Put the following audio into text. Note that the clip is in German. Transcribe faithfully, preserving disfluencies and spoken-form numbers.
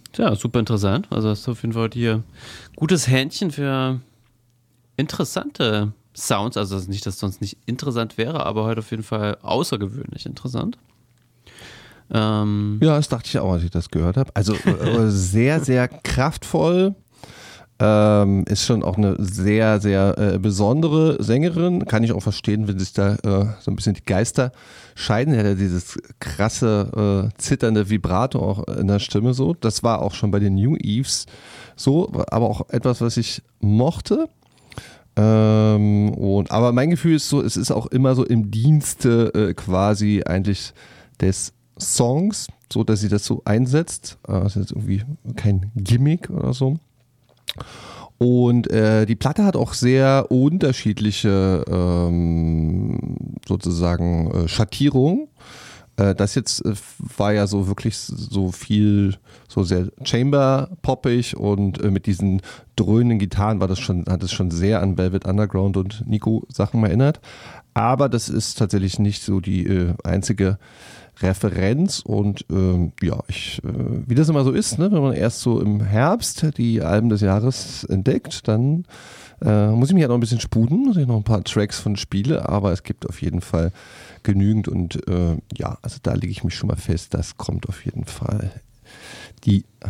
Ja, super interessant. Also hast du auf jeden Fall hier gutes Händchen für interessante Sounds. Also nicht, dass es sonst nicht interessant wäre, aber heute auf jeden Fall außergewöhnlich interessant. Ähm Ja, das dachte ich auch, als ich das gehört habe. Also äh, sehr, sehr kraftvoll. Ähm, ist schon auch eine sehr, sehr äh, besondere Sängerin. Kann ich auch verstehen, wenn sich da äh, so ein bisschen die Geister scheiden. Er hat ja dieses krasse, äh, zitternde Vibrato auch in der Stimme so. Das war auch schon bei den New Eves so, aber auch etwas, was ich mochte. Ähm, und, aber mein Gefühl ist so, es ist auch immer so im Dienste äh, quasi eigentlich des Songs, so dass sie das so einsetzt. Äh, das ist jetzt irgendwie kein Gimmick oder so. Und äh, die Platte hat auch sehr unterschiedliche ähm, sozusagen äh, Schattierungen. Äh, das jetzt äh, war ja so wirklich so viel, so sehr Chamber-poppig und äh, mit diesen dröhnenden Gitarren war das schon, hat es schon sehr an Velvet Underground und Nico Sachen erinnert. Aber das ist tatsächlich nicht so die äh, einzige Referenz und ähm, ja, ich, äh, wie das immer so ist, ne, wenn man erst so im Herbst die Alben des Jahres entdeckt, dann äh, muss ich mich ja noch ein bisschen sputen, muss ich noch ein paar Tracks von spiele, aber es gibt auf jeden Fall genügend und äh, ja, also da lege ich mich schon mal fest, das kommt auf jeden Fall. Die